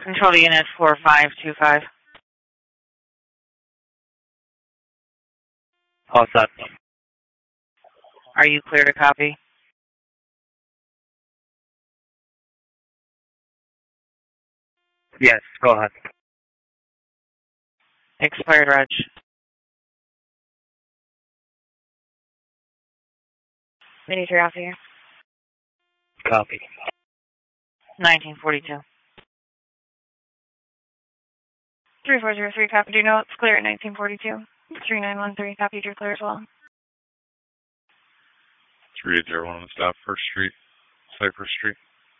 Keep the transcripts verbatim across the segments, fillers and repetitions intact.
Control unit four five two five. All set. Are you clear to copy? Yes, go ahead. Expired reg. Mini three off here. Copy. nineteen forty-two. three four zero three, copy. Do you know it's clear at nineteen forty-two? three nine one three, copy. You're clear as well. three eight zero one, stop First Street, Cypress Street.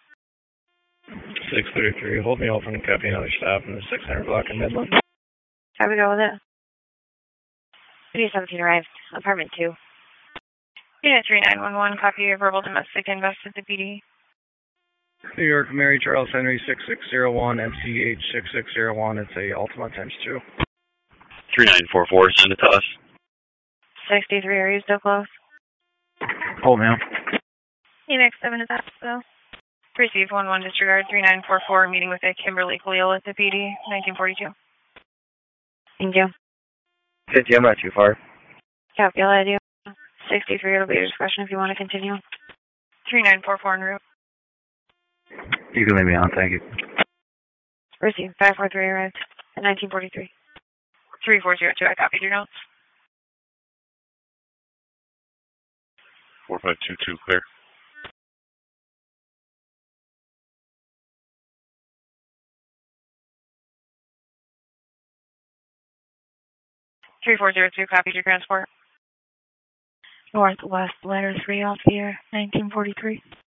six thirty-three, hold me open, copy another stop in the six hundred block in Midland. How we go with it? Unit seventeen arrived, apartment two. Unit three nine one one, copy your verbal domestic invest at the P D. New York, Mary Charles Henry six six zero one, M C H six six zero one, it's a Ultima times two. three nine four four, send it to us. sixty-three, are you still close? Hold me on. Phoenix, seven is up, so. Receive one one, disregard three nine four four, meeting with a Kimberly Khalil at the P D, nineteen forty-two. Thank you. fifty, I'm not too far. Copy, I'll add you. sixty-three, it'll be your discretion if you want to continue. three nine four four en route. You can leave me on, thank you. Receive, five four three arrived at nineteen forty-three. three four zero two, I copied your notes. four five two two, clear. three four zero two, copied your transport. Northwest, letter three off here, nineteen forty-three.